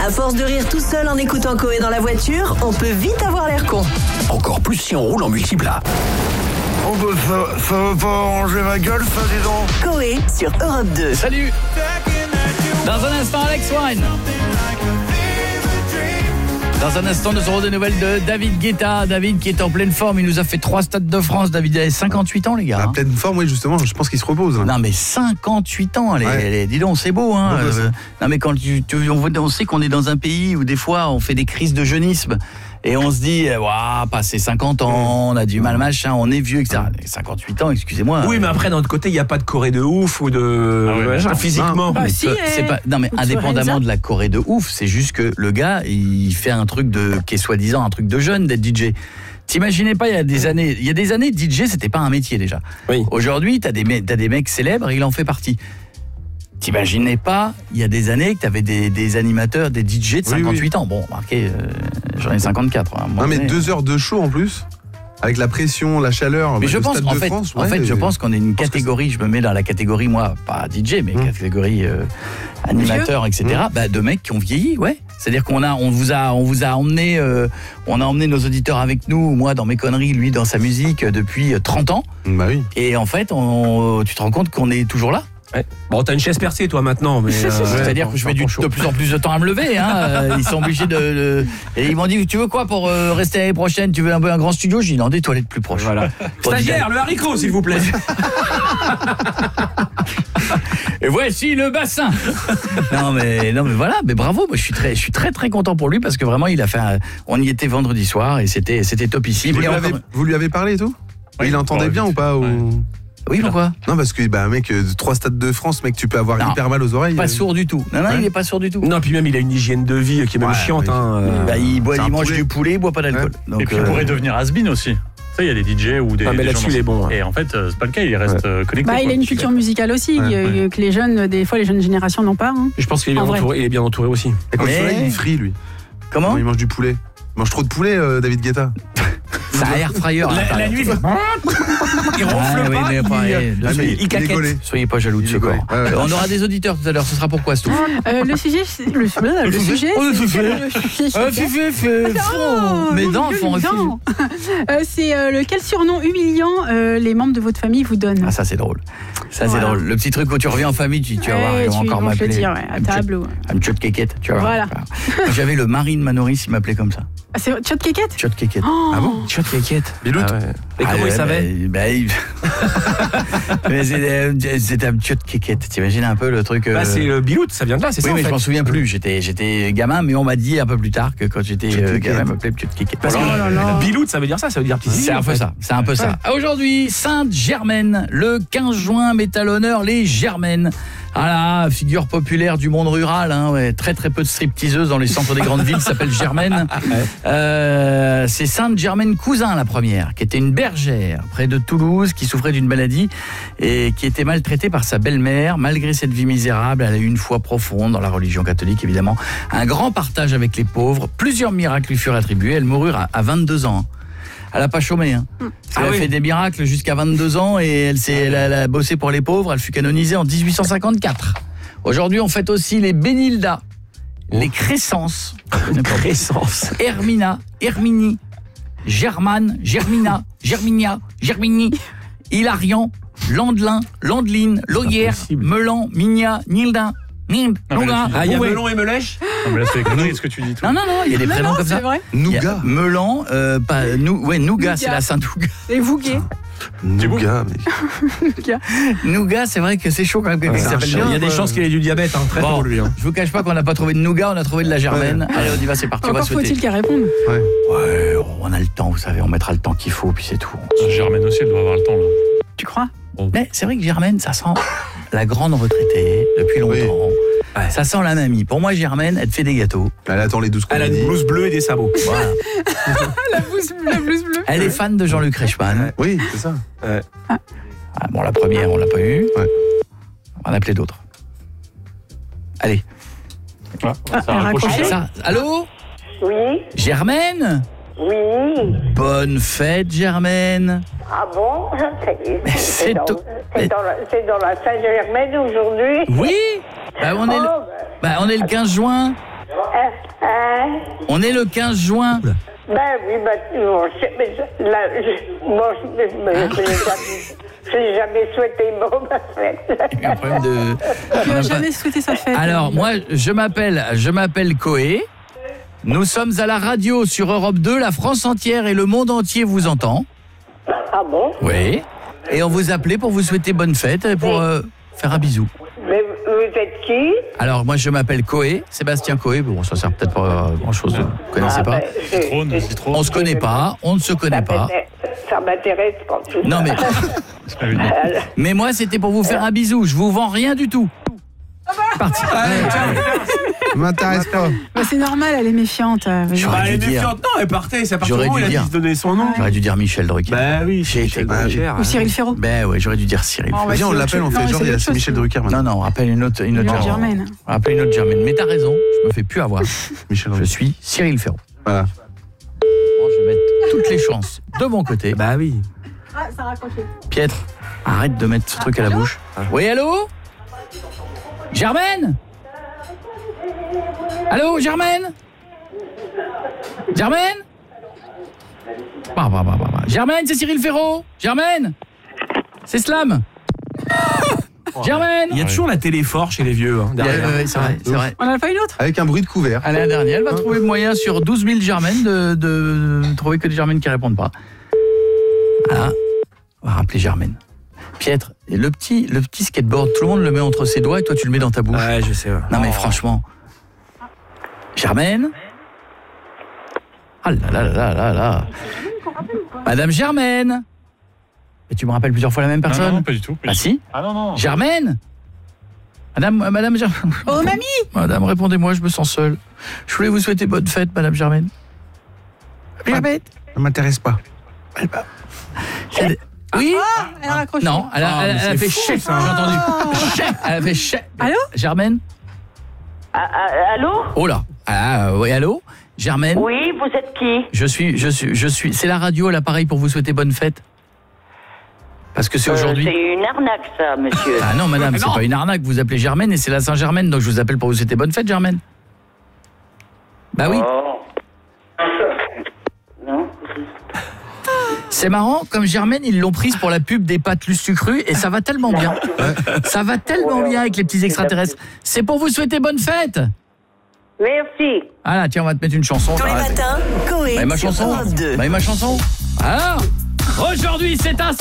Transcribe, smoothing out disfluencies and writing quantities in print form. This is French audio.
À force de rire tout seul en écoutant Coé dans la voiture, on peut vite avoir l'air con. Encore plus si on roule en multiplat. Oh bah ça va pas arranger ma gueule, ça, dis donc. Coé sur Europe 2. Salut. Dans un instant, Alex Wine. Dans un instant, nous aurons des nouvelles de David Guetta. David qui est en pleine forme. Il nous a fait 3 Stades de France. David a 58 ans, les gars. En pleine forme, oui, justement. Je pense qu'il se repose. Non, mais 58 ans. Dis donc, c'est beau, hein. Non, mais quand on sait qu'on est dans un pays où des fois on fait des crises de jeunisme. Et on se dit, waouh, passé 50 ans, on a du mal, machin, on est vieux, etc. 58 ans, excusez-moi. Oui, mais après, d'un autre côté, il n'y a pas de Corée de ouf ou de physiquement. Bah, c'est pas, non, mais indépendamment de la Corée de ouf, c'est juste que le gars, il fait un truc qui est soi-disant un truc de jeune d'être DJ. T'imaginais pas, il y a des années, DJ, c'était pas un métier déjà. Oui. Aujourd'hui, t'as des mecs célèbres, il en fait partie. T'imaginais pas, il y a des années, que t'avais des animateurs, des DJ de 58 ans. Bon, marqué, j'en ai 54. Hein, non, mais 2 heures de show en plus, avec la pression, la chaleur. Mais je pense je pense qu'on est une catégorie, je me mets dans la catégorie, moi, pas DJ, mais catégorie animateur, etc. Bah, de mecs qui ont vieilli, ouais. C'est-à-dire on vous a emmené, on a emmené nos auditeurs avec nous, moi dans mes conneries, lui dans sa musique depuis 30 ans. Bah oui. Et en fait, tu te rends compte qu'on est toujours là. Ouais. Bon, t'as une chaise percée, toi, maintenant. Mais c'est-à-dire que je mets de plus en plus de temps à me lever. Hein. Ils sont obligés de... Et ils m'ont dit, tu veux quoi pour rester l'année prochaine? Tu veux un grand studio? J'ai dit, non, des toilettes plus proches. Voilà. Stagiaire, le haricot, s'il vous plaît. Et voici le bassin. non mais voilà, mais bravo. Moi, je suis très très content pour lui parce que vraiment, il a fait. On y était vendredi soir et c'était topissime. Vous lui avez parlé et tout? Oui, il entendait bien ou pas Oui, pourquoi? Non, parce que mec, 3 Stades de France, mec, tu peux avoir hyper mal aux oreilles. Pas sourd du tout. Non, il est pas sourd du tout. Non, puis même il a une hygiène de vie qui est même chiante. Il mange du poulet, il boit pas d'alcool. Donc, et puis il pourrait devenir has-been aussi. Ça, il y a des DJ ou des. Mais là-dessus, il est bon. Et en fait, c'est pas le cas, il reste connecté. Il a une culture musicale aussi, que les jeunes, des fois, les jeunes générations n'ont pas. Hein. Je pense qu'il est bien entouré aussi. Et quand il frit, lui. Comment? Il mange du poulet. Il mange trop de poulet, David Guetta. C'est un air fryer. La nuit, il ronfle pas. Il caquette. Soyez pas jaloux de ce corps. On aura des auditeurs tout à l'heure. Ce sera pourquoi, Stouff? Le sujet. Mais non, c'est quel surnom humiliant les membres de votre famille vous donnent? Ah, ça c'est drôle. Ça c'est drôle. Le petit truc où tu reviens en famille, tu vas voir, ils vont encore m'appeler. À table ou. Un chot kékette, tu vois. Voilà. J'avais le Marine Manoris, il m'appelait comme ça. Ah, c'est chot kékette? Chot kékette. Ah bon? Chot kékette. Bilout. Et comment il savait? C'était un chot kékette. T'imagines un peu le truc? C'est le Bilout, ça vient de là, c'est ça. Oui, mais je m'en souviens plus. J'étais gamin, mais on m'a dit un peu plus tard que quand j'étais gamin, on m'appelait chot kékette. Parce que Bilout, ça veut dire ça, ça veut dire petit. C'est un peu ça. C'est un peu ça. Aujourd'hui, Sainte-Germaine, le 15 juin, met à l'honneur les Germaines. Ah là, figure populaire du monde rural, très très peu de stripteaseuses dans les centres des grandes villes, s'appelle Germaine. C'est Sainte-Germaine Cousin, la première, qui était une bergère près de Toulouse, qui souffrait d'une maladie et qui était maltraitée par sa belle-mère. Malgré cette vie misérable, elle a eu une foi profonde dans la religion catholique, évidemment. Un grand partage avec les pauvres. Plusieurs miracles lui furent attribués. Elle mourut à 22 ans. Elle n'a pas chômé. Elle a fait des miracles jusqu'à 22 ans et elle a bossé pour les pauvres. Elle fut canonisée en 1854. Aujourd'hui, on fête aussi les Bénilda, les Crescences, Hermina, Herminie, Germane, Germina, Germinia, Germini, Hilarion, Landelin, Landeline, Loyère, Melan, Migna, Nildin. Il y a Melon et Melèche. Non, mais là, c'est des conneries, ce que tu dis. Non, il y a des prénoms comme ça. Nougat. Melan, Nougat, c'est la Saint-Nougat. Et Vouguet. Nougat, mec. Nougat, c'est vrai que c'est chaud quand même. Il y a des chances qu'il ait du diabète, très tôt pour lui. Je vous cache pas qu'on n'a pas trouvé de Nougat, on a trouvé de la Germaine. Allez, on y va, c'est parti. Encore faut-il qu'elle réponde. Ouais, on a le temps, vous savez, on mettra le temps qu'il faut, puis c'est tout. Germaine aussi, elle doit avoir le temps, là. Tu crois? Mais c'est vrai que Germaine, ça sent la grande retraitée depuis longtemps. Ouais. Ça sent la mamie. Pour moi, Germaine, elle te fait des gâteaux. Elle attend les 12 Elle a une blouse bleue et des sabots. Voilà. la blouse bleue. Elle est fan de Jean-Luc Reichmann. Oui, c'est ça. Bon, la première, on l'a pas eue. Ouais. On va en appeler d'autres. Allez. Ça. Allô? Oui. Germaine? Oui. Bonne fête, Germaine. Ah bon? C'est dans la Saint-Germaine aujourd'hui? Oui. On est le 15 juin. Hein? On est le 15 juin. Ben oui, bon, je n'ai jamais souhaité bonne fête. Un problème de... Tu n'as jamais souhaité sa fête. Alors, moi, je m'appelle Coé. Nous sommes à la radio sur Europe 2. La France entière et le monde entier vous entend. Ah bon? Oui. Et on vous appelait pour vous souhaiter bonne fête et pour faire un bisou. Mais vous êtes qui? Alors, moi, je m'appelle Coé, Sébastien Coé. Bon, ça sert peut-être pas à grand-chose, vous ne connaissez pas. Citron. On se connaît pas, on ne se connaît pas. Ça m'intéresse quand tout Non, ça. mais moi, c'était pour vous faire un bisou. Je vous vends rien du tout. Parti. M'intéresse pas. Bah, c'est normal, elle est méfiante. J'aurais Elle dû est dire. méfiante. Non, elle partait. C'est à partir J'aurais du moment où dû il a dire. dit se donner son nom. J'aurais dû dire Michel Drucker. Bah oui, J'ai été con. Ou Cyril Ferraud. Ben ouais, j'aurais dû dire Cyril. Oh, Viens, on l'appelle, on fait genre, il y a Michel Drucker maintenant. Non, rappelle une autre Germaine. Rappelle une autre Germaine. Mais t'as raison, je me fais plus avoir. Michel Je Drucker. suis Cyril Ferraud. Voilà. Bon, je vais mettre toutes les chances de mon côté. Bah oui. Ah, ça a raccroché. Pietre, arrête de mettre ce truc à la bouche. Oui, allô? Germaine? Allô, Germaine? Germaine? Germaine, c'est Cyril Ferraud. Germaine? C'est Slam. Germaine? Il y a toujours la télé fort chez les vieux. Hein, derrière. Ouais, c'est vrai. On n'en a pas une autre? Avec un bruit de couvert. Allez, la dernière, elle va trouver le moyen sur 12 000 Germaines de trouver que des Germaines qui répondent pas. Voilà. On va rappeler Germaine. Pietre, et le petit skateboard, tout le monde le met entre ses doigts et toi tu le mets dans ta bouche. Ouais, je sais. Ouais. Non mais franchement. Germaine? Ah là. Madame Germaine? Et tu me rappelles plusieurs fois la même personne? Non, pas du tout. Ah si? Ah non. Germaine? Madame Germaine? Oh, mamie! Madame, répondez-moi, je me sens seule. Je voulais vous souhaiter bonne fête, Madame Germaine. Germaine? Ça m'intéresse pas. Oui? Elle a raccroché. Non, elle a fait chèque, j'ai entendu. Chèque, elle a fait chèque. Allô? Germaine? Allô? Oh là. Oui, allô? Germaine? Oui, vous êtes qui? Je suis. C'est la radio à l'appareil pour vous souhaiter bonne fête. Parce que c'est aujourd'hui. C'est une arnaque, ça, monsieur. Ah non, madame, c'est pas une arnaque. Vous appelez Germaine et c'est la Saint-Germaine, donc je vous appelle pour vous souhaiter bonne fête, Germaine. Bah oui. Oh. Non. C'est marrant, comme Germaine, ils l'ont prise pour la pub des pâtes Lustucru et ça va tellement bien. Ça va tellement bien avec les petits extraterrestres. C'est pour vous souhaiter bonne fête. Merci. Ah là, tiens, on va te mettre une chanson. Tous les matins, Coé Bah, ma sur chanson. Europe 2. Bah, ma chanson. Alors, aujourd'hui, c'est un